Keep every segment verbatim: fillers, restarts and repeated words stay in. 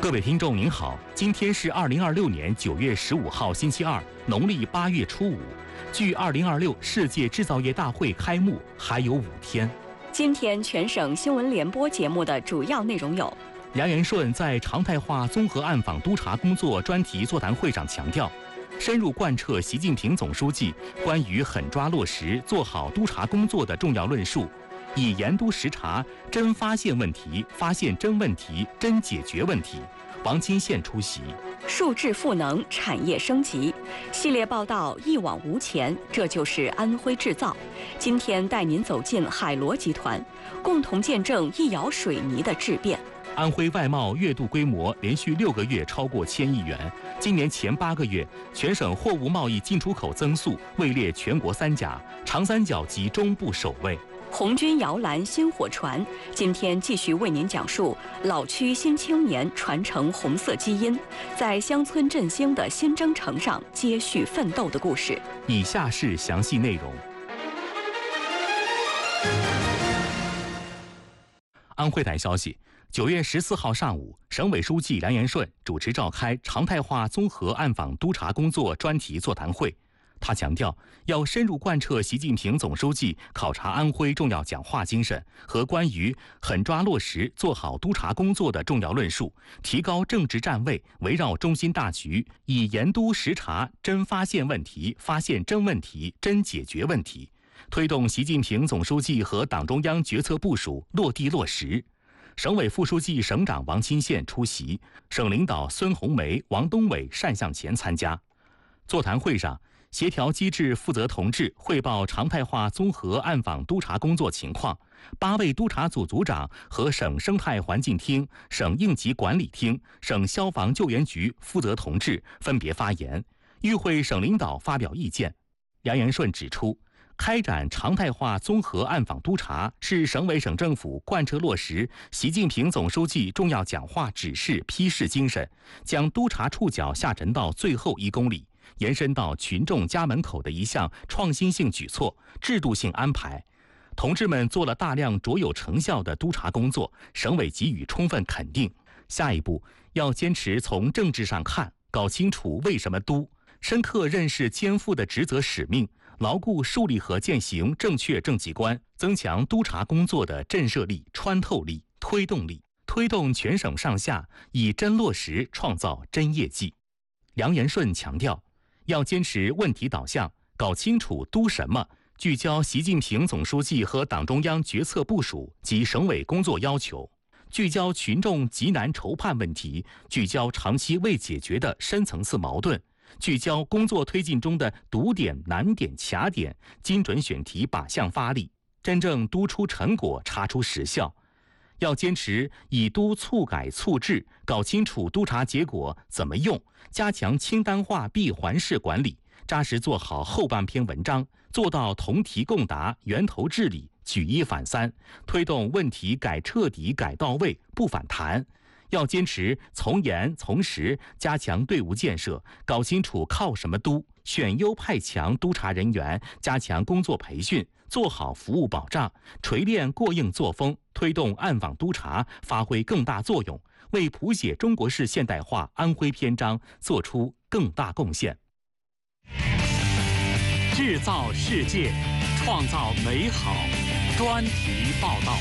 各位听众您好，今天是二零二六年九月十五号星期二，农历八月初五。距二零二六世界制造业大会开幕还有五天。 今天全省新闻联播节目的主要内容有： 梁元顺在常态化综合暗访督查工作专题座谈会上强调，深入贯彻习近平总书记关于狠抓落实做好督查工作的重要论述，以严督实查，真发现问题，发现真问题，真解决问题。王金宪出席。 数字赋能产业升级系列报道一往无前，这就是安徽制造。今天带您走进海螺集团，共同见证易窑水泥的质变。 安徽外贸月度规模连续六个月超过千亿元，今年前八个月，全省货物贸易进出口增速位列全国三甲，长三角及中部首位。 红军摇篮新火传，今天继续为您讲述老区新青年传承红色基因，在乡村振兴的新征程上接续奋斗的故事。 以下是详细内容。安徽台消息，九月十四号上午，省委书记梁元顺主持召开常态化综合暗访督查工作专题座谈会。他强调，要深入贯彻习近平总书记考察安徽重要讲话精神和关于狠抓落实做好督查工作的重要论述，提高政治站位，围绕中心大局，以严督实查，真发现问题，发现真问题，真解决问题，推动习近平总书记和党中央决策部署落地落实。省委副书记、省长王金宪出席，省领导孙红梅、王东伟单向前参加。座谈会上，协调机制负责同志汇报常态化综合暗访督查工作情况，八位督查组组长和省生态环境厅、省应急管理厅、省消防救援局负责同志分别发言，与会省领导发表意见。梁元顺指出，开展常态化综合暗访督查是省委省政府贯彻落实习近平总书记重要讲话指示批示精神，将督查触角下沉到最后一公里，延伸到群众家门口的一项创新性举措、制度性安排。同志们做了大量卓有成效的督查工作，省委给予充分肯定。下一步要坚持从政治上看，搞清楚为什么督，深刻认识肩负的职责使命，牢固树立和践行正确政绩观，增强督查工作的震慑力、穿透力、推动力，推动全省上下以真落实创造真业绩。梁元顺强调，要坚持问题导向，搞清楚督什么，聚焦习近平总书记和党中央决策部署及省委工作要求，聚焦群众急难愁盼问题，聚焦长期未解决的深层次矛盾，聚焦工作推进中的堵点、难点、卡点，精准选题，靶向发力，真正督出成果，查出实效。要坚持以督促改促治，搞清楚督查结果怎么用，加强清单化闭环式管理，扎实做好后半篇文章，做到同题共答、源头治理、举一反三，推动问题改彻底、改到位，不反弹。要坚持从严从实，加强队伍建设，搞清楚靠什么督，选优派强督查人员，加强工作培训，做好服务保障，锤炼过硬作风，推动暗访督查发挥更大作用，为谱写中国式现代化安徽篇章做出更大贡献。 制造世界，创造美好，专题报道。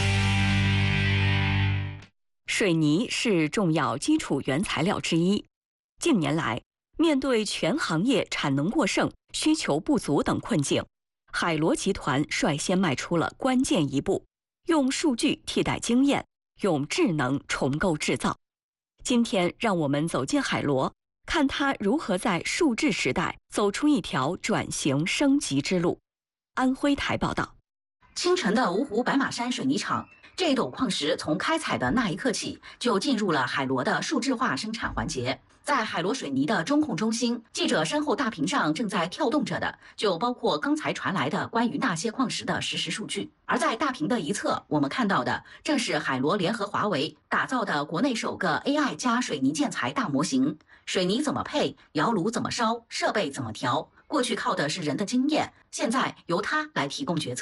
水泥是重要基础原材料之一。近年来，面对全行业产能过剩、需求不足等困境，海螺集团率先迈出了关键一步，用数据替代经验，用智能重构制造。今天，让我们走进海螺，看它如何在数字时代走出一条转型升级之路。安徽台报道。 清晨的芜湖白马山水泥厂，这斗矿石从开采的那一刻起，就进入了海螺的数字化生产环节。在海螺水泥的中控中心，记者身后大屏上正在跳动着的，就包括刚才传来的关于那些矿石的实时数据。而在大屏的一侧，我们看到的正是海螺联合华为打造的国内首个 A I 加水泥建材大模型。水泥怎么配，窑炉怎么烧，设备怎么调，过去靠的是人的经验，现在由它来提供决策。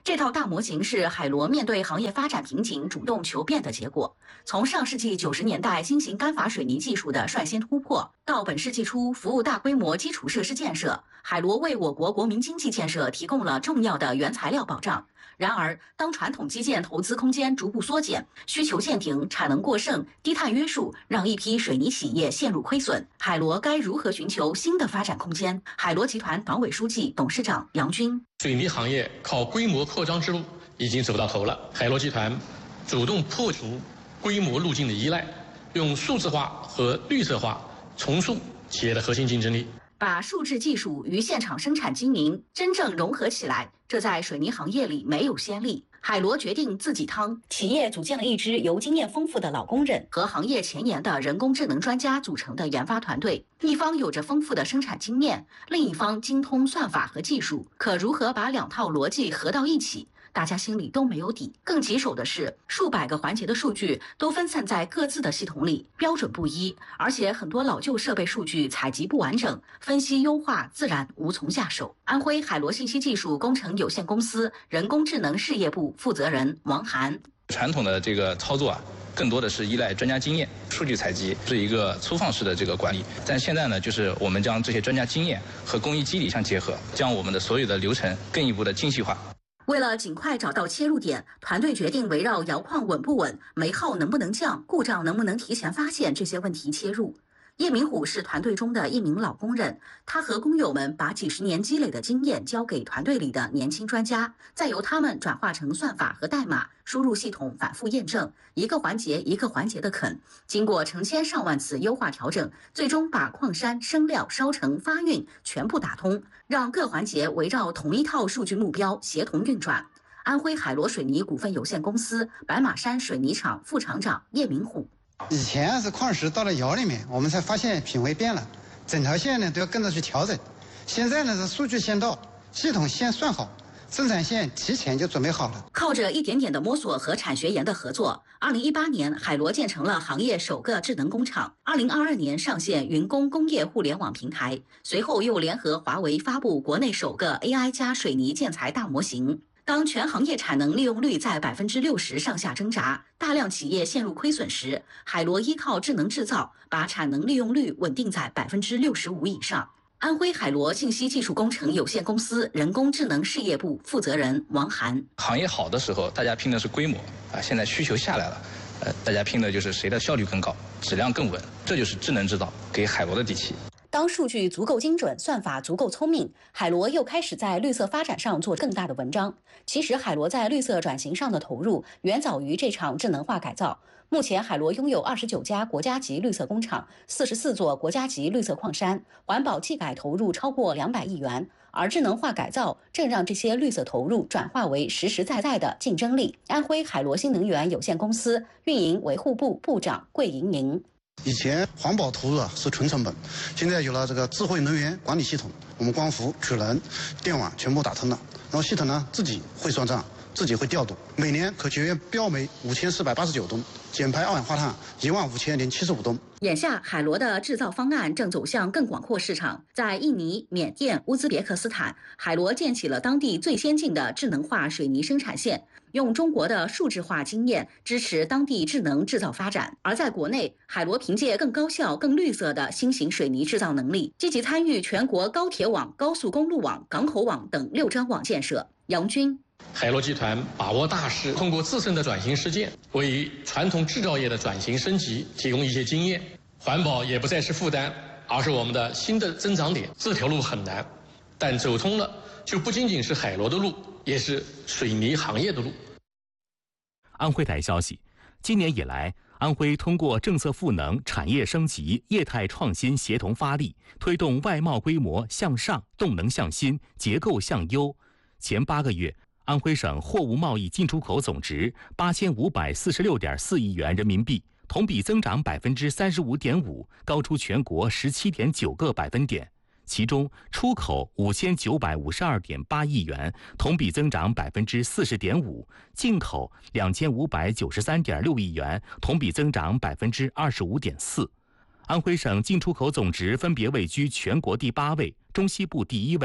这套大模型是海螺面对行业发展瓶颈主动求变的结果。从上世纪九十年代新型干法水泥技术的率先突破，到本世纪初服务大规模基础设施建设，海螺为我国国民经济建设提供了重要的原材料保障。然而，当传统基建投资空间逐步缩减，需求限停、产能过剩、低碳约束让一批水泥企业陷入亏损，海螺该如何寻求新的发展空间？海螺集团党委书记、董事长杨军： 水泥行业靠规模扩张之路已经走到头了，海螺集团主动破除规模路径的依赖，用数字化和绿色化重塑企业的核心竞争力。 把数字技术与现场生产经营真正融合起来，这在水泥行业里没有先例。海螺决定自己趟，企业组建了一支由经验丰富的老工人和行业前沿的人工智能专家组成的研发团队，一方有着丰富的生产经验，另一方精通算法和技术，可如何把两套逻辑合到一起，大家心里都没有底。更棘手的是，数百个环节的数据都分散在各自的系统里，标准不一，而且很多老旧设备数据采集不完整，分析优化自然无从下手。安徽海螺信息技术工程有限公司人工智能事业部负责人王涵： 传统的这个操作啊，更多的是依赖专家经验，数据采集是一个粗放式的这个管理。但现在呢，就是我们将这些专家经验和工艺机理相结合，将我们的所有的流程更一步的精细化。 为了尽快找到切入点，团队决定围绕窑矿稳不稳、煤耗能不能降、故障能不能提前发现这些问题切入。叶明虎是团队中的一名老工人，他和工友们把几十年积累的经验交给团队里的年轻专家，再由他们转化成算法和代码，输入系统反复验证，一个环节一个环节的啃，经过成千上万次优化调整，最终把矿山、生料、烧成、发运全部打通，让各环节围绕同一套数据目标协同运转。安徽海螺水泥股份有限公司白马山水泥厂副厂长叶明虎： 以前是矿石到了窑里面，我们才发现品位变了，整条线呢都要跟着去调整。现在呢是数据先到，系统先算好，生产线提前就准备好了。 靠着一点点的摸索和产学研的合作，二零一八年海螺建成了行业首个智能工厂，二零二二年上线云工工业互联网平台，随后又联合华为发布国内首个 A I 加水泥建材大模型。当全行业产能利用率在百分之六十上下挣扎，大量企业陷入亏损时，海螺依靠智能制造，把产能利用率稳定在百分之六十五以上。安徽海螺信息技术工程有限公司人工智能事业部负责人王涵： 行业好的时候，大家拼的是规模啊，现在需求下来了，呃，大家拼的就是谁的效率更高，质量更稳，这就是智能制造给海螺的底气。 当数据足够精准，算法足够聪明，海螺又开始在绿色发展上做更大的文章。其实海螺在绿色转型上的投入远早于这场智能化改造。目前海螺拥有二十九家国家级绿色工厂，四十四座国家级绿色矿山，环保技改投入超过两百亿元。而智能化改造正让这些绿色投入转化为实实在在的竞争力。安徽海螺新能源有限公司运营维护部部长桂莹莹： 以前环保投入啊是纯成本，现在有了这个智慧能源管理系统，我们光伏、储能、电网全部打通了，然后系统呢自己会算账，自己会调度，每年可节约标煤五千四百八十九吨，减排二氧化碳一万五千零七十五吨。 眼下，海螺的制造方案正走向更广阔市场。在印尼、缅甸、乌兹别克斯坦，海螺建起了当地最先进的智能化水泥生产线，用中国的数字化经验支持当地智能制造发展。而在国内，海螺凭借更高效、更绿色的新型水泥制造能力，积极参与全国高铁网、高速公路网、港口网等六张网建设。杨军： 海螺集团把握大势，通过自身的转型实践，为传统制造业的转型升级提供一些经验。环保也不再是负担，而是我们的新的增长点。这条路很难，但走通了，就不仅仅是海螺的路，也是水泥行业的路。 安徽台消息，今年以来，安徽通过政策赋能、产业升级、业态创新协同发力，推动外贸规模向上、动能向新、结构向优。前八个月，安徽省货物贸易进出口总值八千五百四十六点四亿元人民币，同比增长百分之三十五点五，高出全国十七点九个百分点。其中，出口五千九百五十二点八亿元，同比增长百分之四十点五；进口两千五百九十三点六亿元，同比增长百分之二十五点四。安徽省进出口总值分别位居全国第八位、中西部第一位。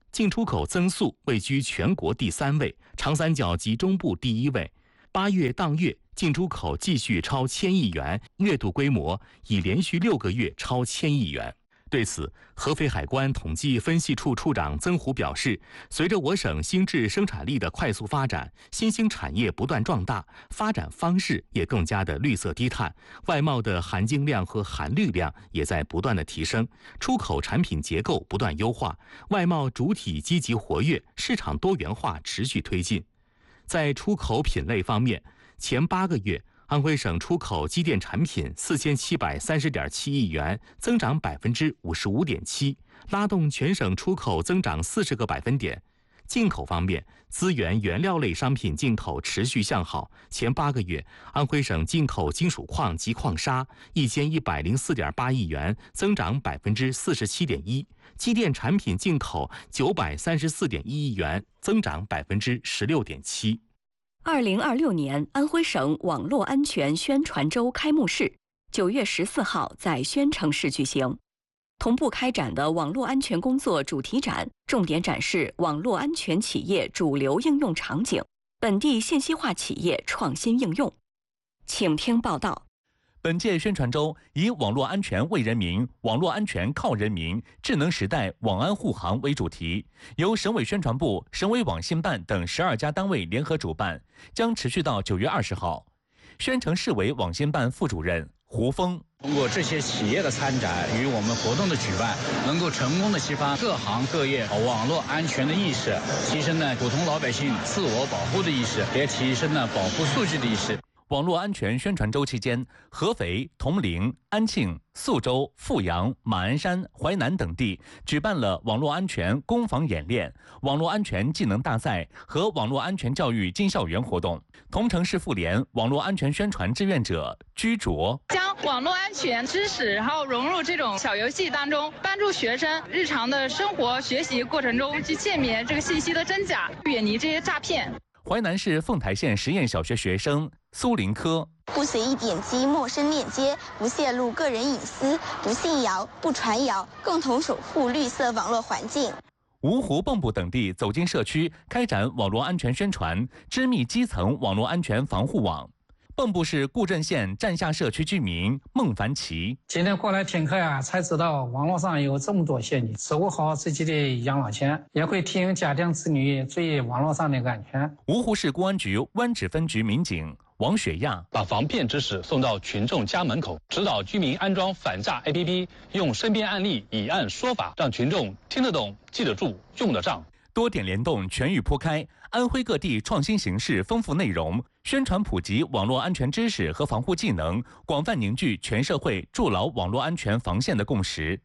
进出口增速位居全国第三位，长三角及中部第一位。八月当月进出口继续超千亿元，月度规模已连续六个月超千亿元。对此，合肥海关统计分析处处长曾虎表示，随着我省新质生产力的快速发展，新兴产业不断壮大，发展方式也更加的绿色低碳，外贸的含金量和含绿量也在不断的提升，出口产品结构不断优化，外贸主体积极活跃，市场多元化持续推进。在出口品类方面，前八个月安徽省出口机电产品四千七百三十点七亿元，增长百分之五十五点七，拉动全省出口增长四十个百分点。进口方面，资源原料类商品进口持续向好。前八个月，安徽省进口金属矿及矿砂一千一百零四点八亿元，增长百分之四十七点一；机电产品进口九百三十四点一亿元，增长百分之十六点七。 二零二六年安徽省网络安全宣传周开幕式九月十四号在宣城市举行。同步开展的网络安全工作主题展，重点展示网络安全企业主流应用场景，本地信息化企业创新应用。请听报道。 本届宣传周以网络安全为人民，网络安全靠人民，智能时代网安护航为主题，由省委宣传部、省委网信办等十二家单位联合主办，将持续到九月二十号。宣城市委网信办副主任胡峰通过这些企业的参展与我们活动的举办，能够成功的激发各行各业网络安全的意识，提升了普通老百姓自我保护的意识，也提升了保护数据的意识。 网络安全宣传周期间，合肥、铜陵、安庆、宿州、阜阳、马鞍山、淮南等地举办了网络安全攻防演练、网络安全技能大赛和网络安全教育进校园活动。桐城市妇联网络安全宣传志愿者居卓将网络安全知识，然后融入这种小游戏当中，帮助学生日常的生活学习过程中去鉴别这个信息的真假，远离这些诈骗。 淮南市凤台县实验小学学生苏林科不随意点击陌生链接，不泄露个人隐私，不信谣，不传谣，共同守护绿色网络环境。 芜湖、蚌埠等地走进社区，开展网络安全宣传，织密基层网络安全防护网。蚌埠市固镇县站下社区居民孟凡奇： 今天过来听课呀，才知道网络上有这么多陷阱，守护好自己的养老钱，也会提醒家庭子女注意网络上的安全。 芜湖市公安局湾指分局民警王雪亚把防骗知识送到群众家门口，指导居民安装反诈 A P P， 用身边案例以案说法，让群众听得懂、记得住、用得上。 多点联动，全域铺开，安徽各地创新形式、丰富内容，宣传普及网络安全知识和防护技能，广泛凝聚全社会筑牢网络安全防线的共识。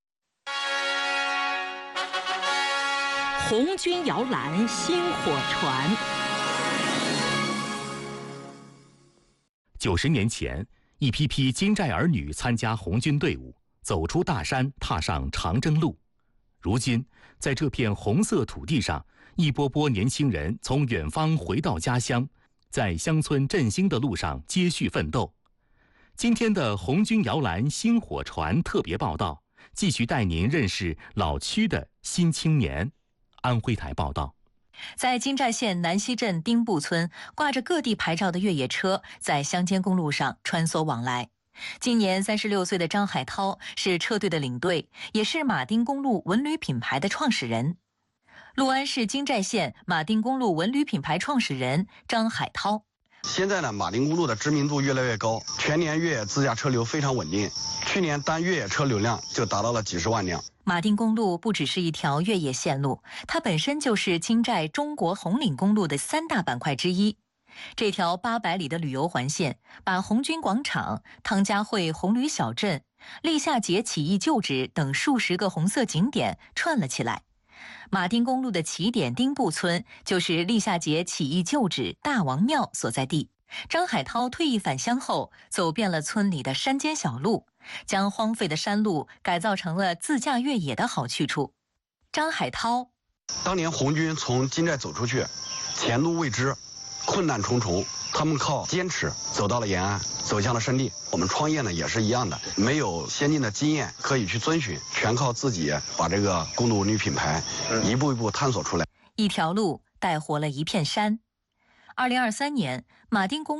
红军摇篮薪火传。 九十年前，一批批金寨儿女参加红军队伍，走出大山，踏上长征路。如今，在这片红色土地上，一波波年轻人从远方回到家乡，在乡村振兴的路上接续奋斗。今天的红军摇篮薪火传特别报道，继续带您认识老区的新青年。安徽台报道。 在金寨县南溪镇丁埠村，挂着各地牌照的越野车在乡间公路上穿梭往来。今年三十六岁的张海涛是车队的领队，也是马丁公路文旅品牌的创始人。六安市金寨县马丁公路文旅品牌创始人张海涛。 现在呢，马丁公路的知名度越来越高，全年越野自驾车流非常稳定，去年单越野车流量就达到了几十万辆。 马丁公路不只是一条越野线路，它本身就是金寨中国红岭公路的三大板块之一。这条八百里的旅游环线，把红军广场、汤家汇红旅小镇、立夏节起义旧址等数十个红色景点串了起来。马丁公路的起点丁埠村，就是立夏节起义旧址大王庙所在地。张海涛退役返乡后，走遍了村里的山间小路，将荒废的山路改造成了自驾越野的好去处。张海涛： 当年红军从金寨走出去，前路未知， 困难重重，他们靠坚持走到了延安，走向了胜利。我们创业呢也是一样的，没有先进的经验可以去遵循，全靠自己把这个公路女品牌一步一步探索出来。 一条路带活了一片山。二零二三年，马丁公